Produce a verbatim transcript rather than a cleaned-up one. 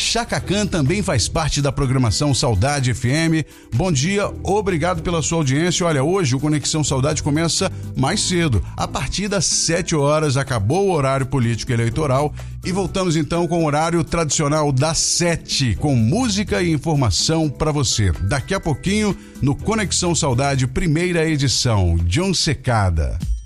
Chaka Khan também faz parte da programação Saudade F M. Bom dia, obrigado pela sua audiência. Olha, hoje o Conexão Saudade começa mais cedo. A partir das sete horas, acabou o horário político eleitoral e voltamos então com o horário tradicional das sete, com música e informação para você. Daqui a pouquinho, no Conexão Saudade, primeira edição, John Secada.